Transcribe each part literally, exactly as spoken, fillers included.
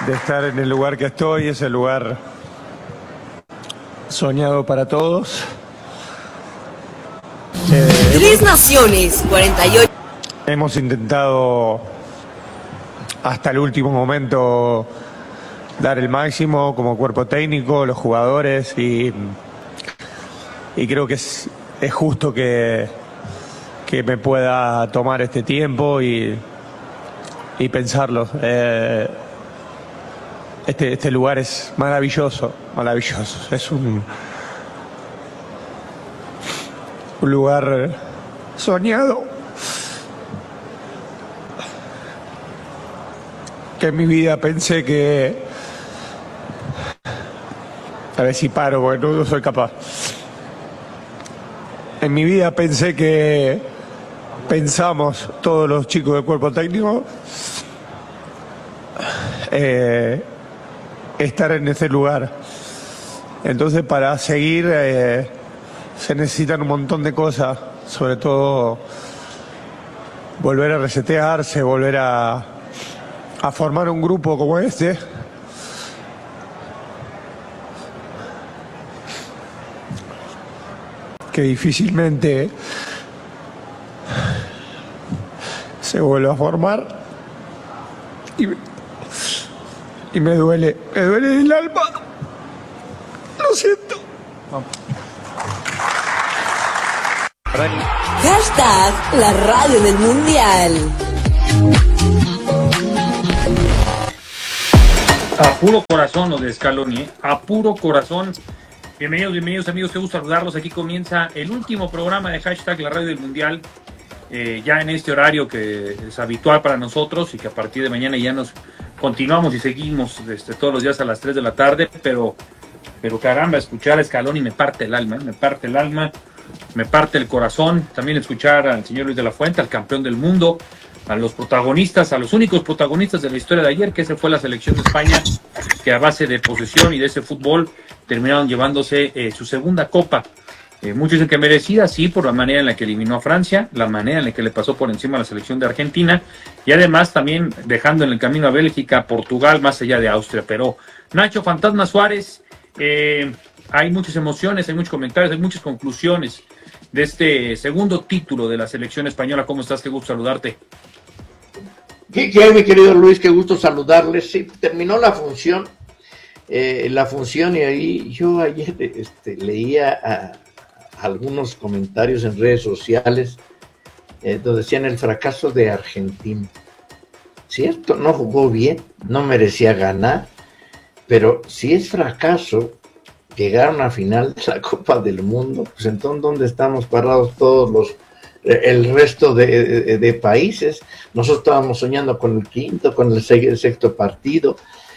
de estar en el lugar que estoy, es el lugar soñado para todos. Eh, Tres Naciones, cuarenta y ocho. Hemos intentado hasta el último momento dar el máximo como cuerpo técnico, los jugadores, y, y creo que es, es justo que, que me pueda tomar este tiempo y, y pensarlo. Eh, este, este lugar es maravilloso, maravilloso. Es un, un lugar soñado, que en mi vida pensé que... A ver si paro, porque no, no soy capaz. En mi vida pensé que pensamos todos los chicos del cuerpo técnico eh, estar en ese lugar. Entonces, para seguir eh, se necesitan un montón de cosas, sobre todo volver a resetearse, volver a, a formar un grupo como este. Que difícilmente se vuelve a formar, y, y me duele, me duele el alma, lo siento. Hashtag la radio del mundial. A puro corazón lo de Scaloni, ¿eh? A puro corazón. Bienvenidos, bienvenidos amigos, qué gusto saludarlos. Aquí comienza el último programa de Hashtag la radio del mundial, eh, ya en este horario que es habitual para nosotros y que a partir de mañana ya nos continuamos y seguimos este, todos los días a las tres de la tarde, pero, pero caramba, escuchar a Scaloni me parte el alma, ¿eh? me parte el alma, me parte el corazón. También escuchar al señor Luis de la Fuente, al campeón del mundo, a los protagonistas, a los únicos protagonistas de la historia de ayer, que esa fue la selección de España, que a base de posesión y de ese fútbol terminaron llevándose eh, su segunda copa. Eh, muchos dicen que merecida, sí, por la manera en la que eliminó a Francia, la manera en la que le pasó por encima a la selección de Argentina, y además también dejando en el camino a Bélgica, a Portugal, más allá de Austria. Pero Nacho Fantasma Suárez, eh, hay muchas emociones, hay muchos comentarios, hay muchas conclusiones de este segundo título de la selección española. ¿Cómo estás? Qué gusto saludarte. ¿Qué, qué hay, mi querido Luis? Qué gusto saludarles. Sí, terminó la función, eh, la función y ahí yo ayer este, leía a, a algunos comentarios en redes sociales eh, donde decían el fracaso de Argentina. Cierto, no jugó bien, no merecía ganar, pero si es fracaso llegar a una final de la Copa del Mundo, pues entonces ¿dónde estamos parados todos los el resto de, de, de países? Nosotros estábamos soñando con el quinto, con el, el sexto partido.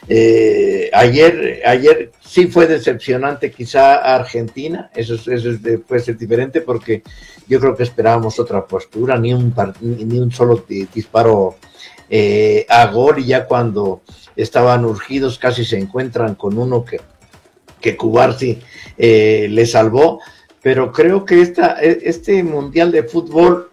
Eh, ayer, ayer sí fue decepcionante quizá a Argentina, eso, eso puede ser diferente porque yo creo que esperábamos otra postura, ni un, ni un solo disparo eh, a gol, y ya cuando estaban urgidos casi se encuentran con uno que, que Cubarsi eh, le salvó. Pero creo que esta, este mundial de fútbol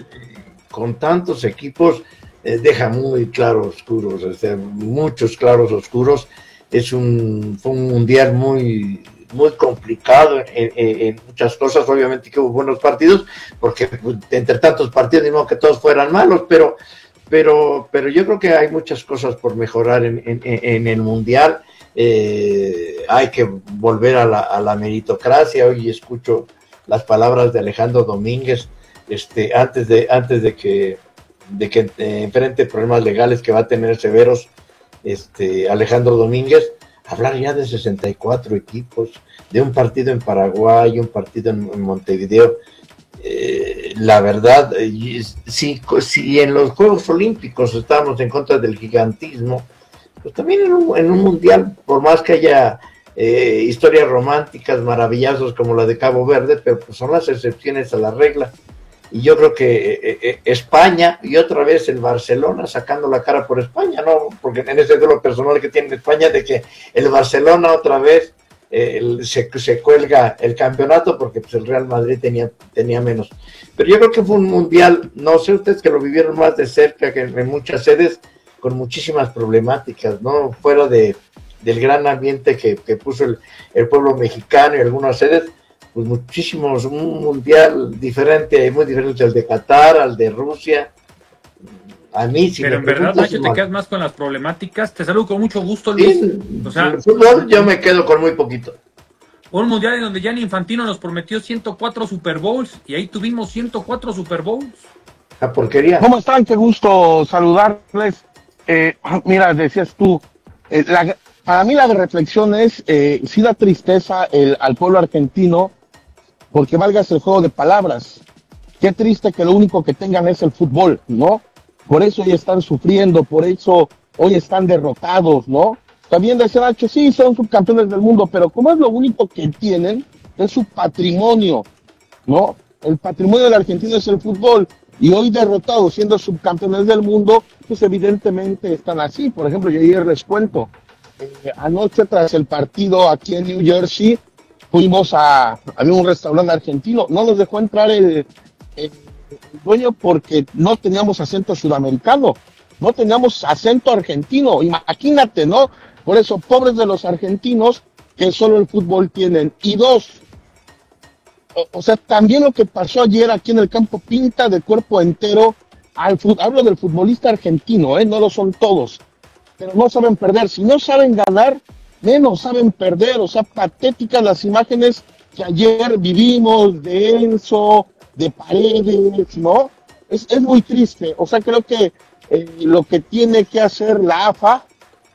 con tantos equipos eh, deja muy claros oscuros, o sea, muchos claros oscuros. Es un, fue un mundial muy, muy complicado en, en, en muchas cosas. Obviamente que hubo buenos partidos, porque entre tantos partidos ni modo que todos fueran malos, pero, pero, pero yo creo que hay muchas cosas por mejorar en, en, en el mundial. Eh, hay que volver a la, a la meritocracia. Hoy escucho las palabras de Alejandro Domínguez, este, antes de, antes de que, de que eh, enfrente problemas legales que va a tener severos, este, Alejandro Domínguez, hablar ya de sesenta y cuatro equipos, de un partido en Paraguay, un partido en, en Montevideo. Eh, la verdad, eh, si, si en los Juegos Olímpicos estábamos en contra del gigantismo, pues también en un, en un mundial, por más que haya eh, historias románticas maravillosas como la de Cabo Verde, pero pues son las excepciones a la regla. Y yo creo que eh, eh, España, y otra vez el Barcelona sacando la cara por España, ¿no? Porque en ese duelo personal que tiene España de que el Barcelona otra vez eh, se, se cuelga el campeonato porque pues el Real Madrid tenía, tenía menos. Pero yo creo que fue un mundial, no sé ustedes que lo vivieron más de cerca que en muchas sedes, con muchísimas problemáticas, ¿no? Fuera de, del gran ambiente que, que puso el, el pueblo mexicano y algunas sedes, pues muchísimos, un mundial diferente, muy diferente al de Qatar, al de Rusia. A mí, si Pero me en verdad, Nacho, te quedas más con las problemáticas. Te saludo con mucho gusto, Luis. Sí, o sea, el fútbol yo me quedo con muy poquito. Un mundial en donde Gianni Infantino nos prometió ciento cuatro Super Bowls y ahí tuvimos ciento cuatro Super Bowls. La porquería. ¿Cómo están? Qué gusto saludarles. Eh, mira, decías tú, eh, la, para mí la reflexión es, eh, sí da tristeza el, al pueblo argentino, porque valgas el juego de palabras. Qué triste que lo único que tengan es el fútbol, ¿no? Por eso hoy están sufriendo, por eso hoy están derrotados, ¿no? También decían, Nacho, sí, son subcampeones del mundo, pero como es lo único que tienen, es su patrimonio, ¿no? El patrimonio del argentino es el fútbol, y hoy derrotados, siendo subcampeones del mundo, pues evidentemente están así. Por ejemplo, yo ayer les cuento, eh, anoche tras el partido aquí en New Jersey, fuimos a, había un restaurante argentino, no nos dejó entrar el, el dueño porque no teníamos acento sudamericano, no teníamos acento argentino, imagínate, ¿no? Por eso, pobres de los argentinos que solo el fútbol tienen. Y dos, o, o sea, también lo que pasó ayer aquí en el campo pinta de cuerpo entero al fútbol. Hablo del futbolista argentino, ¿eh? No lo son todos, pero no saben perder. Si no saben ganar, menos saben perder. O sea, patéticas las imágenes que ayer vivimos de Enzo, de Paredes, ¿no? Es, es muy triste. O sea, creo que eh, lo que tiene que hacer la A F A,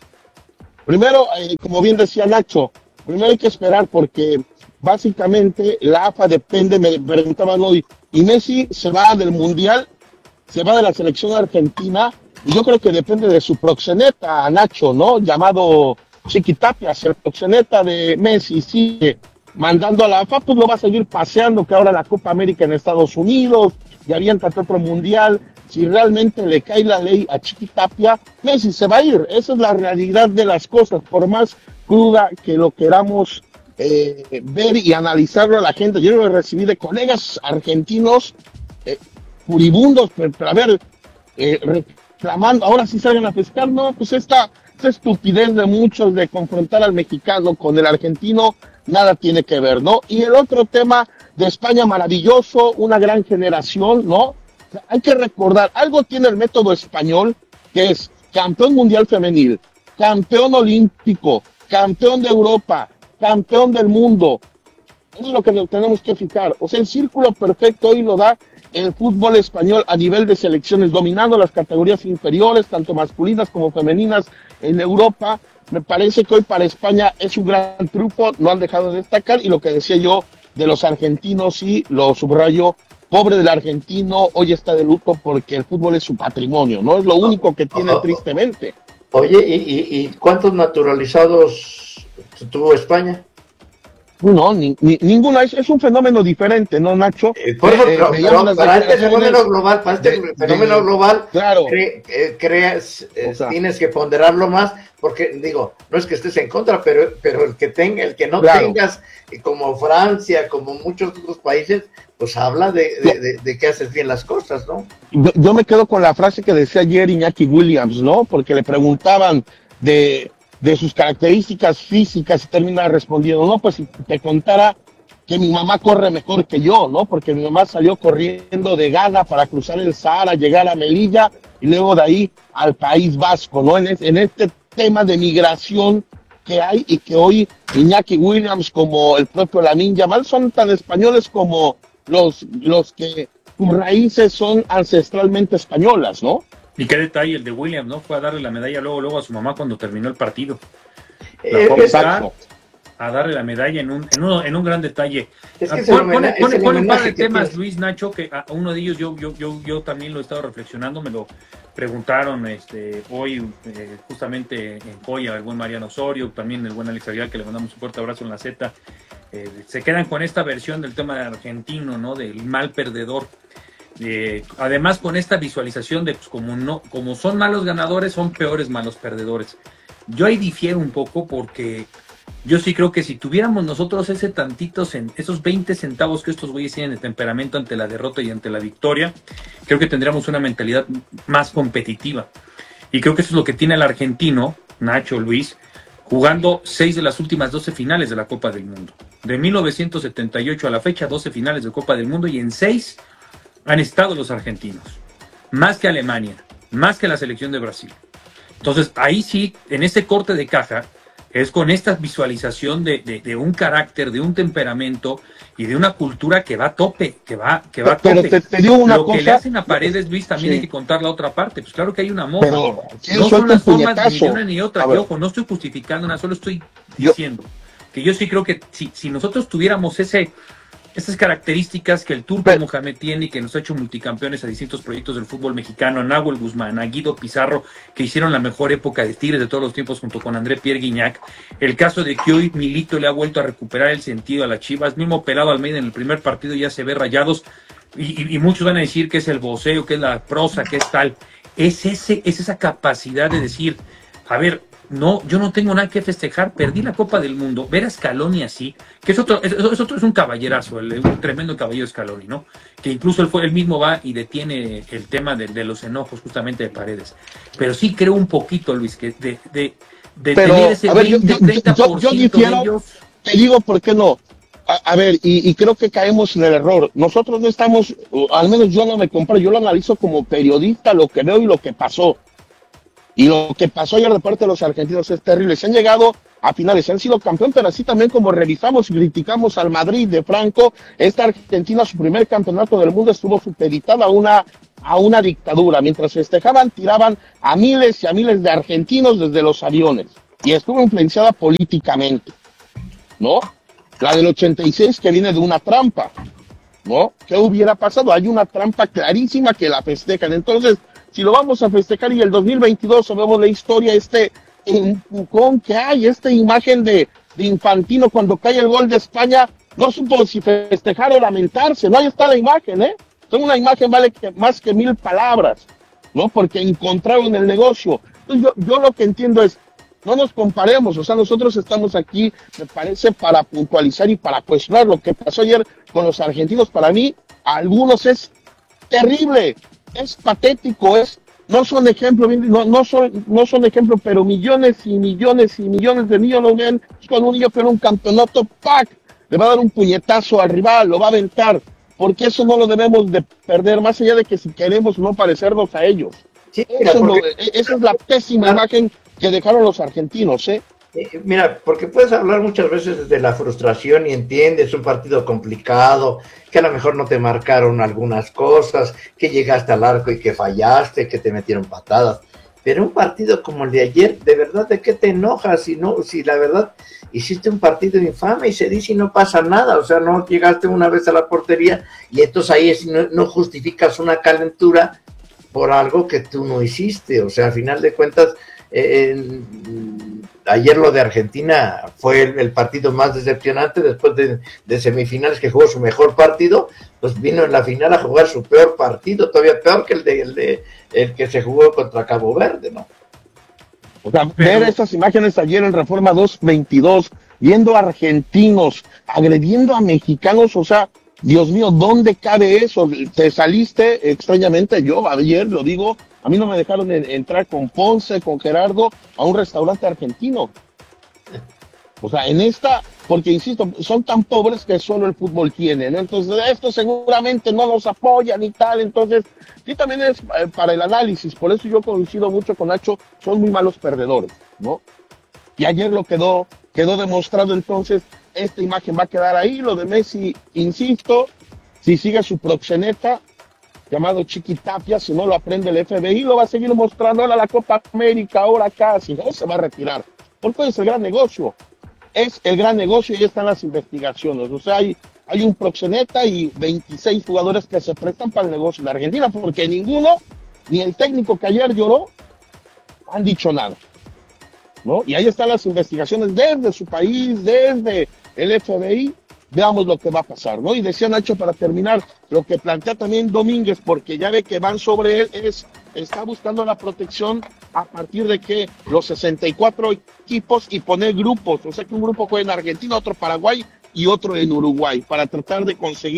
primero, eh, como bien decía Nacho, primero hay que esperar porque básicamente la A F A depende, me preguntaban hoy, y Messi se va del Mundial, se va de la selección argentina, y yo creo que depende de su proxeneta, Nacho, ¿no? Llamado Chiqui Tapia, si el proxeneta de Messi sigue mandando a la A F A, pues lo va a seguir paseando, que ahora la Copa América en Estados Unidos, y avienta otro mundial. Si realmente le cae la ley a Chiqui Tapia, Messi se va a ir. Esa es la realidad de las cosas, por más cruda que lo queramos eh, ver y analizarlo a la gente. Yo lo recibí de colegas argentinos eh, furibundos, pero, pero a ver, eh, reclamando, ahora sí salgan a pescar, no, pues esta, esta estupidez de muchos de confrontar al mexicano con el argentino, nada tiene que ver, ¿no? Y el otro tema de España, maravilloso, una gran generación, ¿no? Hay que recordar, algo tiene el método español, que es campeón mundial femenil, campeón olímpico, campeón de Europa, campeón del mundo. Eso es lo que nos tenemos que fijar. O sea, el círculo perfecto hoy lo da el fútbol español a nivel de selecciones, dominando las categorías inferiores, tanto masculinas como femeninas en Europa. Me parece que hoy para España es un gran triunfo, no han dejado de destacar, y lo que decía yo de los argentinos, sí, lo subrayo, pobre del argentino, hoy está de luto porque el fútbol es su patrimonio, ¿no? Es lo único que tiene tristemente. Oye, ¿y, y, y cuántos naturalizados tuvo España? No, ni, ni, ninguna, es, es un fenómeno diferente, ¿no, Nacho? Eh, por eso, eh, pero, eh, pero para este fenómeno global, para este de, fenómeno de, global, claro, cre, eh, creas, eh, o sea, tienes que ponderarlo más, porque digo, no es que estés en contra, pero, pero el que tenga, el que no claro. tengas, como Francia, como muchos otros países, pues habla de, de, de, de que haces bien las cosas, ¿no? Yo, yo me quedo con la frase que decía ayer Iñaki Williams, ¿no? Porque le preguntaban de, de sus características físicas y termina respondiendo, no, pues si te contara que mi mamá corre mejor que yo, ¿no? Porque mi mamá salió corriendo de Ghana para cruzar el Sahara, llegar a Melilla y luego de ahí al País Vasco, ¿no? En, es, en este tema de migración que hay y que hoy Iñaki Williams como el propio Lamine Yamal son tan españoles como los, los que sus raíces son ancestralmente españolas, ¿no? Y qué detalle el de Williams, ¿no? Fue a darle la medalla luego luego a su mamá cuando terminó el partido. Eh, a, a darle la medalla en un, en un, en un gran detalle. Es que pone pone, pone, pone un par de temas, tienes. Luis, Nacho, que a uno de ellos yo, yo, yo, yo también lo he estado reflexionando, me lo preguntaron este, hoy eh, justamente en Coya, el buen Mariano Osorio, también el buen Alex Aguilar, que le mandamos un fuerte abrazo en la Z. Eh, se quedan con esta versión del tema argentino, ¿no? Del mal perdedor. Eh, además con esta visualización de pues, como no, como son malos ganadores, son peores malos perdedores. Yo ahí difiero un poco porque yo sí creo que si tuviéramos nosotros ese tantitos, en esos veinte centavos que estos güeyes tienen de temperamento ante la derrota y ante la victoria, creo que tendríamos una mentalidad más competitiva. Y creo que eso es lo que tiene el argentino, Nacho, Luis, jugando seis de las últimas doce finales de la Copa del Mundo. De mil novecientos setenta y ocho a la fecha, doce finales de Copa del Mundo, y en seis han estado los argentinos. Más que Alemania, más que la selección de Brasil. Entonces, ahí sí, en ese corte de caja, es con esta visualización de, de, de un carácter, de un temperamento y de una cultura que va a tope, que va, que va a tope. Pero te, te digo una Lo cosa, que le hacen a Paredes, Luis, también sí. hay que contar la otra parte. Pues claro que hay una moda. Pero, no son las formas puñetazo? ni de una ni otra. A Que, ver. ojo, no estoy justificando nada, solo estoy Yo- diciendo que yo sí creo que si, si nosotros tuviéramos ese... Estas características que el Turco Pero- Mohamed tiene y que nos ha hecho multicampeones a distintos proyectos del fútbol mexicano, a Nahuel Guzmán, a Guido Pizarro, que hicieron la mejor época de Tigres de todos los tiempos junto con André Pierre Guignac. El caso de que hoy Milito le ha vuelto a recuperar el sentido a las Chivas, mismo Pelado Almeida en el primer partido ya se ve Rayados y, y, y muchos van a decir que es el voceo, que es la prosa, que es tal. Es, ese, es esa capacidad de decir, a ver, no, yo no tengo nada que festejar, perdí la Copa del Mundo, ver a Scaloni así, que es otro, es, es otro, es un caballerazo, el, un tremendo caballero Scaloni, ¿no? Que incluso él fue, él mismo va y detiene el tema de, de los enojos justamente de Paredes. Pero sí creo un poquito, Luis, que de, de, de Pero, tener ese a ver, yo- veinte, yo- treinta yo- por yo ciento difiero. de ellos. Te digo por qué no. A, a ver, y, y creo que caemos en el error. Nosotros no estamos, o al menos yo no me compro, yo lo analizo como periodista, lo que veo y lo que pasó. Y lo que pasó ayer de parte de los argentinos es terrible. Se han llegado a finales, se han sido campeón, pero así también como revisamos y criticamos al Madrid de Franco, esta Argentina, su primer campeonato del mundo, estuvo supeditada a una, a una dictadura. Mientras festejaban, tiraban a miles y a miles de argentinos desde los aviones. Y estuvo influenciada políticamente, ¿no? La del ochenta y seis que viene de una trampa, ¿no? ¿Qué hubiera pasado? Hay una trampa clarísima que la festejan. Entonces, si lo vamos a festejar y el dos mil veintidós sabemos la historia, este empujón que hay, esta imagen de, de Infantino cuando cae el gol de España, no supo si festejar o lamentarse, no, ahí está la imagen, ¿eh? Entonces una imagen vale que, más que mil palabras, ¿no? Porque encontraron el negocio. Entonces yo, yo lo que entiendo es, no nos comparemos, o sea, nosotros estamos aquí, me parece, para puntualizar y para cuestionar lo que pasó ayer con los argentinos. Para mí, a algunos es terrible, es patético, es, no son ejemplo, no, no son, no son ejemplo, pero millones y millones y millones de niños lo ven, cuando un niño pierde un campeonato, ¡pac!, le va a dar un puñetazo al rival, lo va a aventar, porque eso no lo debemos de perder, más allá de que si queremos no parecernos a ellos. Sí, mira, Eso es lo- porque- esa es la pésima Claro. imagen que dejaron los argentinos, ¿eh? Eh, Mira, porque puedes hablar muchas veces de la frustración y entiendes un partido complicado, que a lo mejor no te marcaron algunas cosas, que llegaste al arco y que fallaste, que te metieron patadas. Pero un partido como el de ayer, ¿de verdad de qué te enojas? Si no, si la verdad hiciste un partido infame y se dice y no pasa nada, o sea, no llegaste una vez a la portería y entonces ahí es, no, no justificas una calentura por algo que tú no hiciste, o sea, a final de cuentas, eh, ayer lo de Argentina fue el, el partido más decepcionante después de, de semifinales, que jugó su mejor partido, pues vino en la final a jugar su peor partido, todavía peor que el de, el de el que se jugó contra Cabo Verde, ¿no? O sea, Pero- ver esas imágenes ayer en Reforma doscientos veintidós, viendo a argentinos agrediendo a mexicanos, o sea, Dios mío, ¿dónde cabe eso? Te saliste, extrañamente, yo ayer lo digo, a mí no me dejaron en- entrar con Ponce, con Gerardo, a un restaurante argentino. O sea, en esta, porque insisto, son tan pobres que solo el fútbol tiene, ¿no? Entonces, esto seguramente no los apoyan y tal, entonces, sí también es eh, para el análisis, por eso yo coincido mucho con Nacho, son muy malos perdedores, ¿no? Y ayer lo quedó, quedó demostrado, entonces, esta imagen va a quedar ahí, lo de Messi, insisto, si sigue su proxeneta, llamado Chiqui Tapia, si no lo aprende el F B I, lo va a seguir mostrando ahora la Copa América, ahora acá, si no se va a retirar, porque es el gran negocio. Es el gran negocio y ahí están las investigaciones. O sea, hay, hay un proxeneta y veintiséis jugadores que se prestan para el negocio de Argentina, porque ninguno, ni el técnico que ayer lloró, han dicho nada, ¿no? Y ahí están las investigaciones desde su país, desde el F B I. Veamos lo que va a pasar, ¿no? Y decía Nacho, para terminar, lo que plantea también Domínguez, porque ya ve que van sobre él, es, está buscando la protección a partir de que los sesenta y cuatro equipos y poner grupos, o sea que un grupo juega en Argentina, otro Paraguay y otro en Uruguay, para tratar de conseguir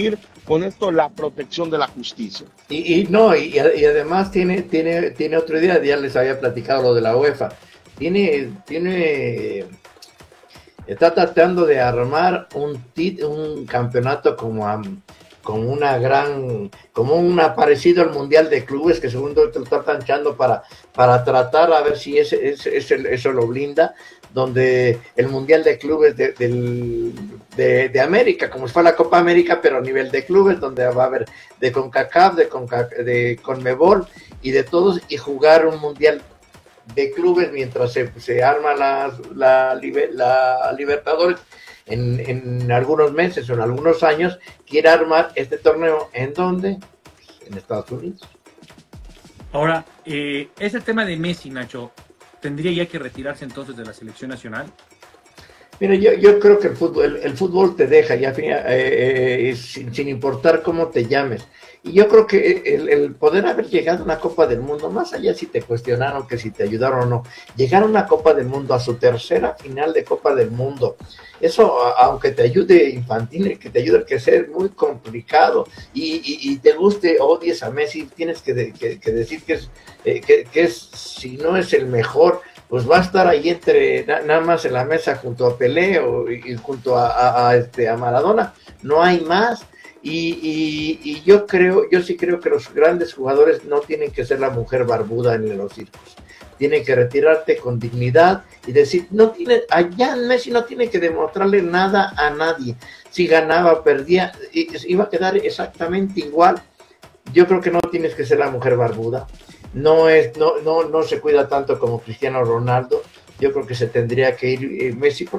con esto la protección de la justicia. Y, y no, y, y además tiene, tiene, tiene otra idea, ya les había platicado lo de la UEFA. Tiene, tiene, está tratando de armar un tit, un campeonato como, a, como una gran, como una parecido al Mundial de Clubes, que segundo lo está tanchando para, para tratar a ver si ese, ese, ese, eso lo blinda, donde el Mundial de Clubes de, del, de, de América, como si fuera la Copa América, pero a nivel de clubes, donde va a haber de CONCACAF, de, Conca, de CONMEBOL y de todos, y jugar un Mundial de clubes mientras se, se arma la, la, la Libertadores en, en algunos meses o en algunos años. Quiere armar este torneo ¿en dónde? En Estados Unidos. Ahora, eh, ese tema de Messi, Nacho, ¿tendría ya que retirarse entonces de la selección nacional? Mira, yo, yo creo que el fútbol, el, el fútbol te deja, ya eh, eh, sin, sin importar cómo te llames. Y yo creo que el, el poder haber llegado a una Copa del Mundo, más allá si te cuestionaron que si te ayudaron o no, llegar a una Copa del Mundo, a su tercera final de Copa del Mundo, eso, aunque te ayude infantil, que te ayude a crecer, es muy complicado. Y, y, y te guste, odies a Messi, tienes que, de, que, que decir que es, eh, que, que es, si no es el mejor, pues va a estar ahí entre na, nada más en la mesa junto a Pelé o, y, y junto a, a, a, este, a Maradona. No hay más. Y, y, y yo creo, yo sí creo que los grandes jugadores no tienen que ser la mujer barbuda en los circos. Tienen que retirarte con dignidad y decir, no tiene, allá Messi no tiene que demostrarle nada a nadie. Si ganaba, perdía, iba a quedar exactamente igual. Yo creo que no tienes que ser la mujer barbuda. No es, no, no, no se cuida tanto como Cristiano Ronaldo. Yo creo que se tendría que ir eh, Messi.